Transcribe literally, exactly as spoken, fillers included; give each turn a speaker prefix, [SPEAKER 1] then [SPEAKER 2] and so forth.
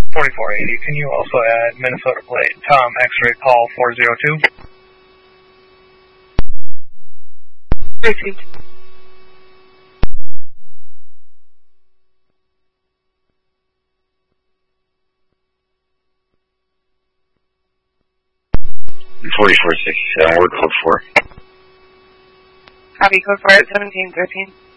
[SPEAKER 1] forty-four eighty, can you also add Minnesota plate, Tom X-ray call four zero two?
[SPEAKER 2] Received.
[SPEAKER 3] forty-four sixty-seven, word code four.
[SPEAKER 2] Copy, code four at seventeen thirteen.